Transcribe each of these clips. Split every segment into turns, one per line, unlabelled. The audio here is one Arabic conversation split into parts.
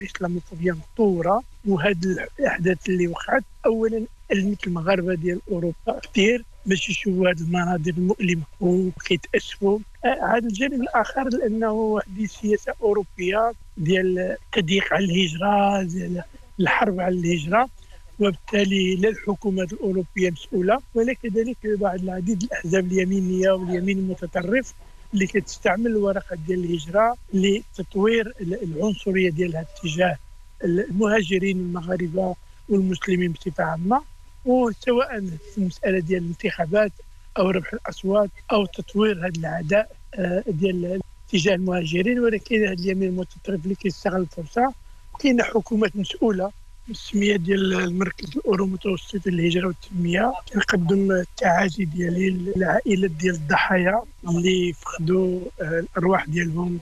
الإسلاموفوبيا مطورة. وهذه الأحداث اللي وقعت أولا مثل المغاربة ديال أوروبا كثير باش يشوفوا هذه المناظر المؤلمة وكيتأسفوا. هذا الجانب الآخر لأنه واحد السياسة أوروبية ديال التضييق على الهجرة، ديال الحرب على الهجرة، وبالتالي لا الحكومات الأوروبية مسؤولة ولا كذلك بعض العديد الأحزاب اليمينية واليمين المتطرف اللي كتستعمل الورقة ديال الهجرة لتطوير العنصرية ديالها تجاه المهاجرين المغاربة والمسلمين بصفة عامة، وسواء في المسألة ديال الانتخابات أو ربح الأصوات أو تطوير هذا العداء ديال تجاه المهاجرين. ولكن هذا اليمين المتطرف اللي كيستغل الفرصة. كاينة حكومات مسؤولة، السمية ديال المركز الأورو متوسط للهجرة والتنمية كنقدم التعازي ديالي للعائلات ديال الضحايا اللي فقدوا الأرواح ديالهم.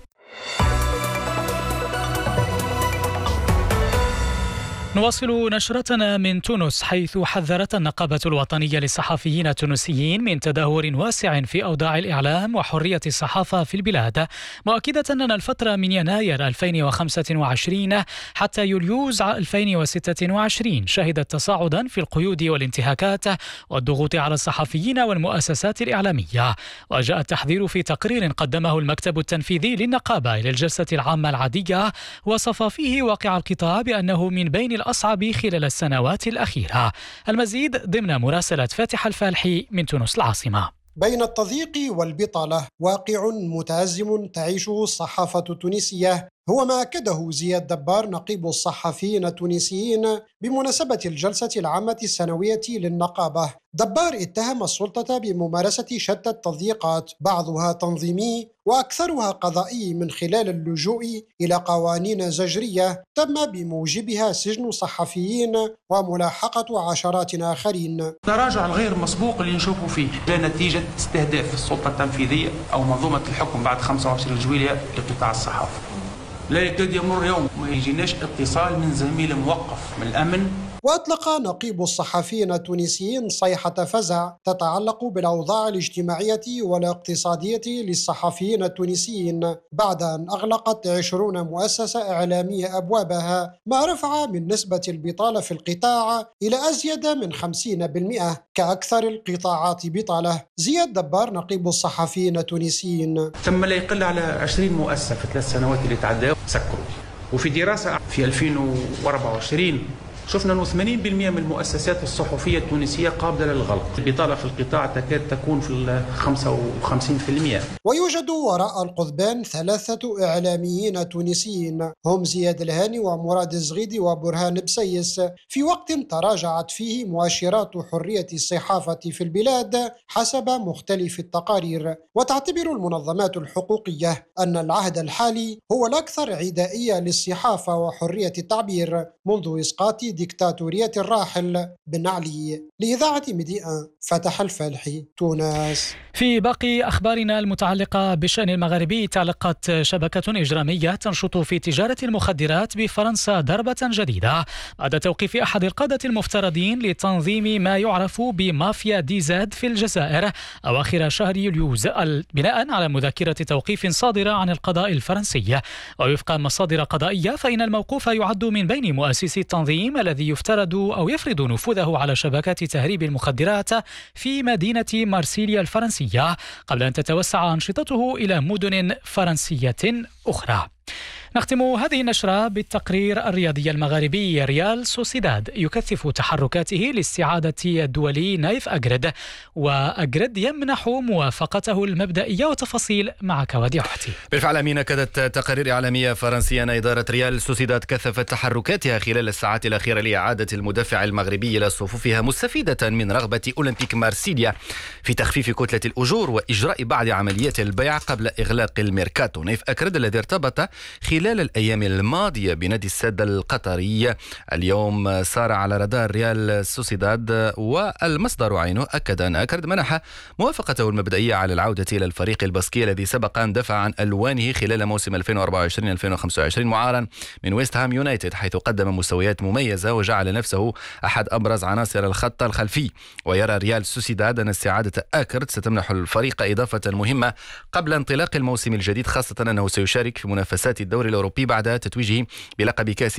نواصل نشرتنا من تونس، حيث حذرت النقابة الوطنية للصحفيين التونسيين من تدهور واسع في أوضاع الإعلام وحرية الصحافة في البلاد، مؤكدة أن الفترة من يناير 2025 حتى يوليوز 2026 شهدت تصاعدا في القيود والانتهاكات والضغوط على الصحفيين والمؤسسات الإعلامية. وجاء التحذير في تقرير قدمه المكتب التنفيذي للنقابة إلى الجلسة العامة العادية، وصف فيه واقع القطاع بأنه من بين الأصعب خلال السنوات الأخيرة. المزيد ضمن مراسلة فاتح الفالحي من تونس العاصمة.
بين التضييق والبطالة واقع متأزم تعيشه الصحافة التونسية، هو ما أكده زياد دبار نقيب الصحفيين التونسيين بمناسبة الجلسة العامة السنوية للنقابة. دبار اتهم السلطة بممارسة شتى التضييقات، بعضها تنظيمي وأكثرها قضائي، من خلال اللجوء إلى قوانين زجرية تم بموجبها سجن صحفيين وملاحقة عشرات آخرين.
تراجع الغير مسبوق اللي نشوفوا فيه نتيجة استهداف السلطة التنفيذية أو منظومة الحكم بعد 25 جويلية لقطاع الصحافة. لا يكاد يمر يوم ما يجيناش اتصال من زميل موقف من الأمن.
وأطلق نقيب الصحفيين التونسيين صيحة فزع تتعلق بالأوضاع الاجتماعية والاقتصادية للصحفيين التونسيين بعد أن أغلقت 20 مؤسسة إعلامية أبوابها، ما رفع من نسبة البطالة في القطاع إلى أزيد من 50% كأكثر القطاعات بطالة. زياد دبار نقيب الصحفيين التونسيين:
ثم لا يقل على 20 مؤسسة في 3 سنوات اللي تعدوا سكروا. وفي دراسة في 2024 شفنا أنه 80% من المؤسسات الصحفية التونسية قابلة للغلق. البطالة في القطاع تكاد تكون في 55%.
ويوجد وراء القضبان 3 إعلاميين تونسيين، هم زياد الهاني ومراد الزغيدي وبرهان بسيس، في وقت تراجعت فيه مؤشرات حرية الصحافة في البلاد حسب مختلف التقارير. وتعتبر المنظمات الحقوقية أن العهد الحالي هو الأكثر عدائية للصحافة وحرية التعبير منذ إسقاط ديكتاتورية الراحل بن علي. لإذاعة ميديا، فتح الفالحي، تونس.
في باقي أخبارنا المتعلقة بالشأن المغربي، تعلقت شبكة إجرامية تنشط في تجارة المخدرات بفرنسا ضربة جديدة بعد توقيف أحد القادة المفترضين لتنظيم ما يعرف بمافيا دي زاد في الجزائر أواخر شهر يوليوز، بناء على مذكرة توقيف صادرة عن القضاء الفرنسي. ووفق مصادر قضائية فإن الموقوف يعد من بين مؤسسي التنظيم الذي يفترض أو يفرض نفوذه على شبكات تهريب المخدرات في مدينة مارسيليا الفرنسية قبل أن تتوسع أنشطته إلى مدن فرنسية أخرى. نختم هذه النشرة بالتقرير الرياضي المغاربي. ريال سوسيداد يكثف تحركاته لاستعادة الدولي نايف أجرد، وأجرد يمنح موافقته المبدئية. وتفاصيل معك ودي أحتي.
بالفعل أمين، أكدت تقارير إعلامية فرنسية أن إدارة ريال سوسيداد كثفت تحركاتها خلال الساعات الأخيرة لإعادة المدافع المغربي إلى صفوفها، مستفيدة من رغبة أولمبيك مارسيليا في تخفيف كتلة الأجور وإجراء بعض عمليات البيع قبل إغلاق الميركاتو. نايف أجرد الذي ارتبط خلال الأيام الماضية بنادي السد القطري اليوم صار على رادار ريال سوسيداد، والمصدر عينه أكد أن أكرد منح موافقته المبدئية على العودة إلى الفريق الباسكي الذي سبق أن دفع عن ألوانه خلال موسم 2024-2025 معارا من ويست هام يونايتد، حيث قدم مستويات مميزة وجعل نفسه أحد أبرز عناصر الخط الخلفي. ويرى ريال سوسيداد أن استعادة أكرد ستمنح الفريق إضافة مهمة قبل انطلاق الموسم الجديد، خاصة أنه سيشارك في منافسات منافسات الدوري الأوروبي بعد تتويجه بلقب كأس